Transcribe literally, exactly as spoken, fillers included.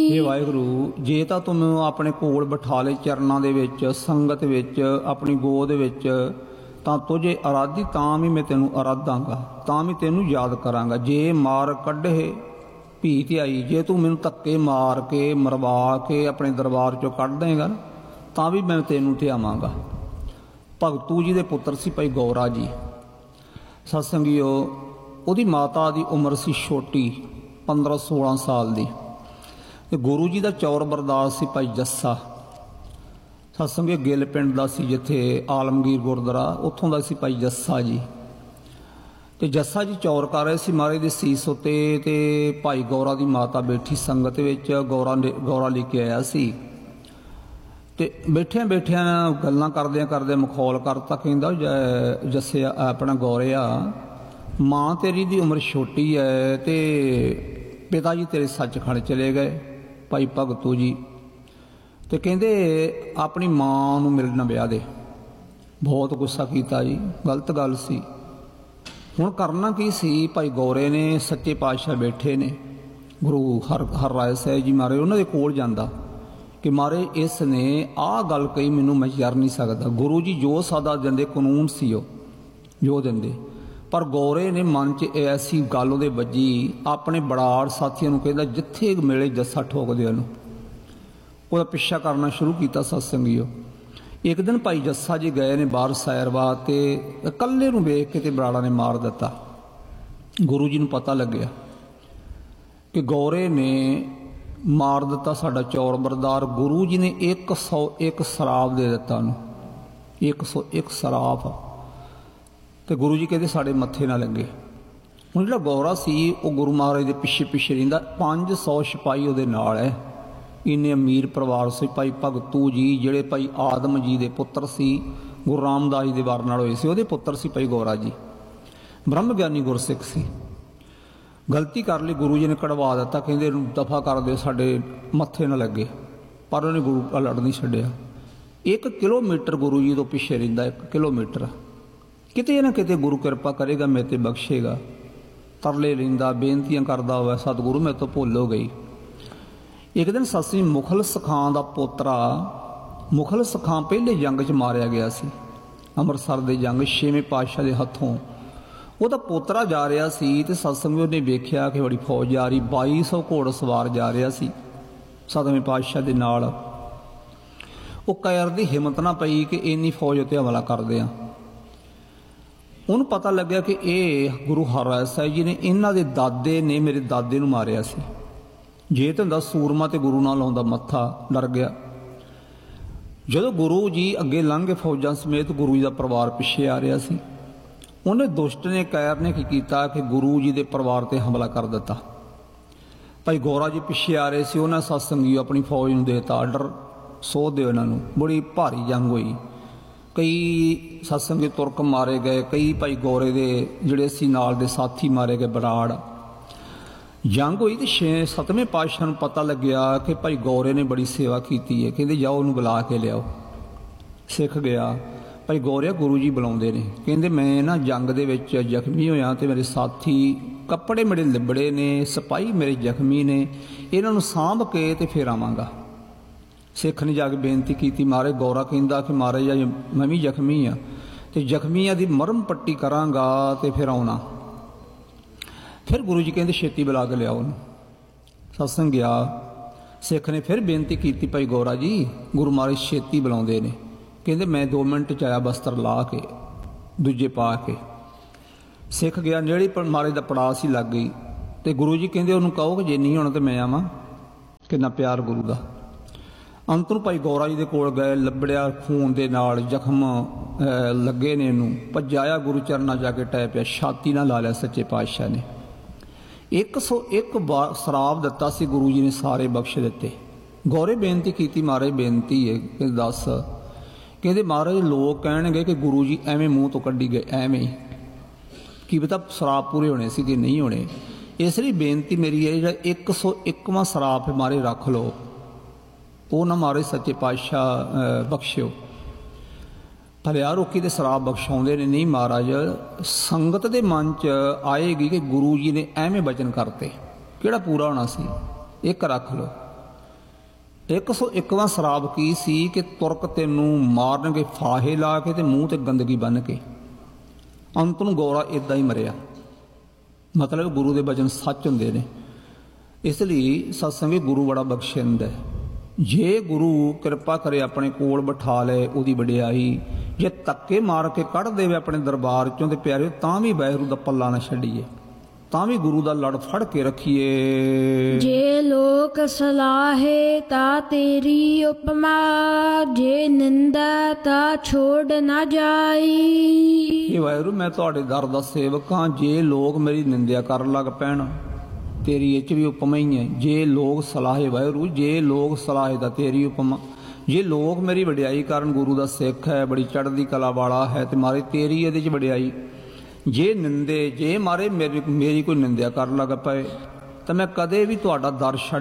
हे वाहिगुरू, जे तां तूं मैनूं अपने कोल बिठा ले चरनां दे विच, संगत विच, अपनी गोद विच, तां तुझे आराधी तां भी मैं तैनूं आराधांगा, तां भी तैनूं याद करांगा। जे मार कढे भी धियाई, जे तूं मैनूं धक्के मार के मरवा के अपने दरबार चों कढ देगा तां भी मैं तैनूं धियावांगा। भगतू जी दे पुत्तर सी भाई गौरा जी। सतसंगियो, ਉਹਦੀ माता की उम्र सी छोटी, पंद्रह सोलह साल की। ते गुरु जी का चौर बरदास सी भाई जस्सा। सतसंगियो, गिल पिंड का सी जिथे आलमगीर गुरद्वारा, उत्थों का सी भाई जस्सा जी। ते जस्सा जी चौर कर रहे सी महाराज दे सीस उत्ते, ते भाई गौरा की माता बैठी संगत विच, गौरा गौरा लेके आया सी। ते बैठिया बैठिया गल्लां करदियां करदियां मखौल करता, कहंदा जस्से अपना गौरिया, माँ तेरी दी उम्र छोटी है ते पिता जी तेरे सचखंड चले गए भाई भगतू जी, ते कहंदे अपनी माँ नूं मिलना ब्याह दे। बहुत गुस्सा किया जी, गलत गल सी। हुण करना की सी, भाई गौरे ने सच्चे पातशाह बैठे ने, गुरु हर हर राय साहिब जी महाराज उन्हां दे कोल जांदा कि महाराज इसने आह गल कही, मैनूं मैं यार नहीं सकदा। गुरु जी जो सदा दिंदे कानून सी ओ जो दिंदे, पर गौरे ने मन च ऐसी गल उहदे वजी, अपने बड़ाड़ साथियों नूं कहंदा जिथे मिले जस्सा ठोक दे उहनूं। ਉਹਦਾ ਪਿੱਛਾ ਕਰਨਾ ਸ਼ੁਰੂ ਕੀਤਾ। सतसंगियो, एक दिन भाई जस्सा जी गए ने बाहर सैर वास्ते, इकल्ले नूं वेख के ते बराड़ा ने मार दिता। गुरु जी नूं पता लग्या कि गौरे ने मार दिता साडा चौर बरदार। गुरु जी ने एक सौ एक शराब दे दिता उहनूं, एक सौ एक शराब। तो गुरु जी कहते साढ़े मत्थे ना लगे। हुण जिहड़ा गौरा सी वो गुरु महाराज के पिछे पिछे रहिंदा, पांच सौ सिपाही उहदे नाल है। इन्ने अमीर परिवार से भाई भगतू जी, जिहड़े भाई आदम जी के पुत्र सी, गुरु रामदास जी के वार नाल होए सी, उहदे पुत्र सी भाई गौरा जी, ब्रह्म ज्ञानी गुरसिख सी। गलती कर ली, गुरु जी ने कढ़वा दिता, कहंदे दफा कर दे, साडे मत्थे ना लगे। पर उन्हें गुरु लड़ नहीं छड्डिया। एक किलोमीटर गुरु जी तो पिछे रहिंदा, एक किलोमीटर। किते ना किते गुरु कृपा करेगा, मेरे ते बख्शेगा। तरले लैंदा, बेनतियां करदा होवे, सतगुरु मैं तो भुल हो गई। एक दिन सतसी मुखलिस खां दा पोतरा, मुखलिस खां पहले जंग च मारिया गया सी, अमृतसर दे जंग छेवें पातशाह दे हथों। ਉਹਦਾ पोतरा जा रहा सी ते सतसंग ने वेख्या कि बड़ी फौज जा रही, बाई सौ घोड़ सवार जा रहा सी सतवें पातशाह दे नाल। ਉਹ कैर दी हिम्मत ना पई कि इन्नी फौज उत्ते हमला करदे आ। ਉਹਨੂੰ पता लग्या कि यह गुरु हरराय साहिब जी ने, इन्हां दे दादे ने मेरे दादे नूं मारिया सी। जे तो हुंदा सूरमा ते गुरु नाल लाउंदा मत्था, डर गया। जदों गुरु जी अगे लंघ के फौजां समेत, गुरु जी दा परिवार पिछे आ रहा सी। उन्हें दुष्ट ने, कैर ने की कीता कि गुरु जी के परिवार ते हमला कर दिता। भाई गौरा जी पिछे आ रहे सी, उन्हें सतसंगी अपनी फौज नूं देता आर्डर, सो दे इन्हां नूं। बड़ी भारी जंग हुई, कई सतसंगी तुरक मारे गए, कई भाई गौरे दे जिहड़े सी नाल दे साथी मारे गए, बराड़। जंग हुई तो छे सतवें पातशाह नूं पता लग्या कि भाई गौरे ने बड़ी सेवा की है, कहते जाओ उन्होंने बुला के लियाओ। सिख गया, भाई गौरिया गुरु जी बुलाते ने, कहते मैं ना जंग दे विच जख्मी होया तो मेरे साथी कपड़े मेरे लिबड़े ने, सिपाही मेरे जख्मी ने, इन्हों सांभ के ते फिर आवांगा। सिख ने जाके बेनती की, महाराज गौरा कहंदा कि महाराज मैं भी जख्मी हाँ, तो जख्मियां दी मरम पट्टी करांगा तो फिर आउणा। फिर गुरु जी कहते छेती बुला के लियाओ उन्होंने। सत्संग गया, सिख ने फिर बेनती की, भाई गौरा जी गुरु महाराज छेती बुलाते हैं, कहते मैं दो मिनट च आया बस्तर ला के दूजे पा के। सिख गया, नेड़े महाराज का पड़ा सी लग गई, तो गुरु जी कहते उन्होंने कहो कि जे नहीं होना तो मैं आवां। कितना प्यार गुरु का। अंत नूं भाई गौरा जी के कोल गए, लबड़िया खून के नाल जख्म लगे ने, इनू भजाया, गुरु चरना जाके टै पिया, छाती ना ला लिया सच्चे पातशाह ने। एक सौ एक बार शराब दिता सी, गुरु जी ने सारे बख्श दिते। गौरे बेनती की, महाराज बेनती है कि दस, कहते महाराज लोग कहणगे कि गुरु जी एवें मूँह तो कड्डी गए, एवें की पता शराब पूरे होने सी कि नहीं होने। इसलिए बेनती मेरी है, जो एक सौ एकवां शराब मारे रख लो, वो ना महाराज सच्चे पातशाह बख्शियो। भलिया रोकी तो शराब बख्शाउंदे ने, नहीं महाराज संगत के मन च आएगी कि गुरु जी ने एवें वचन करते, किहड़ा पूरा होना सी, एक रख लो। ਇੱਕ ਸੌ ਇੱਕਵਾਂ ਸਰਾਪ ਕੀ ਸੀ ਕਿ ਤੁਰਕ ਤੈਨੂੰ ਮਾਰਨਗੇ ਫਾਹੇ ਲਾ ਕੇ ਤੇ ਮੂੰਹ ਤੇ ਗੰਦਗੀ ਬੰਨ੍ਹ ਕੇ। ਅੰਤ ਨੂੰ ਗੋਰਾ ਇਦਾਂ ਹੀ ਮਰਿਆ। ਮਤਲਬ ਗੁਰੂ ਦੇ ਬਚਨ ਸੱਚ ਹੁੰਦੇ ਨੇ। ਇਸ ਲਈ ਸਤਸੰਗੀ ਗੁਰੂ ਬੜਾ ਬਖਸ਼ਿੰਦ ਹੈ। ਜੇ ਗੁਰੂ ਕਿਰਪਾ ਕਰੇ ਆਪਣੇ ਕੋਲ ਬਿਠਾ ਲਏ ਉਹਦੀ ਵਡਿਆਈ, ਜੇ ਧੱਕੇ ਮਾਰ ਕੇ ਕੱਢ ਦੇਵੇ ਆਪਣੇ ਦਰਬਾਰ ਚੋਂ ਤੇ ਪਿਆਰਿਓ ਤਾਂ ਵੀ ਵਾਹਿਗੁਰੂ ਦਾ ਪੱਲਾ ਨਾ ਛੱਡੀਏ, ਤਾਂ ਵੀ ਗੁਰੂ ਦਾ ਲੜ ਫੜ ਕੇ ਰੱਖੀਏ। ਜੇ ਲੋਕ ਸਲਾਹੇ ਤਾ ਤੇਰੀ ਉਪਮਾ, ਜੇ ਨਿੰਦਾ ਤਾ ਛੋੜ ਨਾ ਜਾਈ। ਇਹ ਵਾਹਿਗੁਰੂ ਮੈਂ ਤੁਹਾਡੇ ਦਰ ਦਾ ਸੇਵਕ ਹਾਂ, ਜੇ ਲੋਕ ਮੇਰੀ ਨਿੰਦਿਆ ਕਰਨ ਲੱਗ ਪੈਣ ਤੇਰੀ ਇਹ 'ਚ ਵੀ ਉਪਮਾ ਹੀ ਹੈ। ਜੇ ਲੋਕ ਸਲਾਹੇ ਵਾਹਿਗੁਰੂ, ਜੇ ਲੋਕ ਸਲਾਹੇ ਤਾਂ ਤੇਰੀ ਉਪਮਾ। ਜੇ ਲੋਕ ਮੇਰੀ ਵਡਿਆਈ ਕਰਨ, ਗੁਰੂ ਦਾ ਸਿੱਖ ਹੈ, ਬੜੀ ਚੜ੍ਹਦੀ ਕਲਾ ਵਾਲਾ ਹੈ, ਤੇ ਮਾਰੇ ਤੇਰੀ ਇਹਦੇ 'ਚ ਵਡਿਆਈ। ਜੇ ਨਿੰਦੇ, ਜੇ ਮਾਰੇ ਮੇਰੀ ਮੇਰੀ ਕੋਈ ਨਿੰਦਿਆ ਕਰਨ ਲੱਗ ਪਏ ਤਾਂ ਮੈਂ ਕਦੇ ਵੀ ਤੁਹਾਡਾ ਦਰ ਛੱਡ